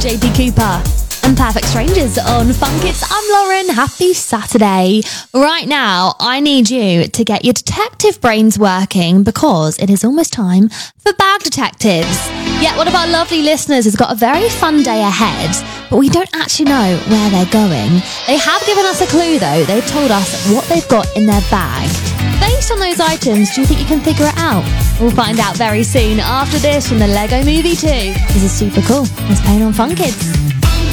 JP Cooper and Perfect Strangers on Funk It's. I'm Lauren. Happy Saturday. Right now, I need you to get your detective brains working because it is almost time for Bag Detectives. Yet one of our lovely listeners has got a very fun day ahead, but we don't actually know where they're going. They have given us a clue though. They've told us what they've got in their bag. Based on those items, do you think you can figure it out? We'll find out very soon after this from the Lego Movie 2. This is super cool. It's playing on Fun Kids.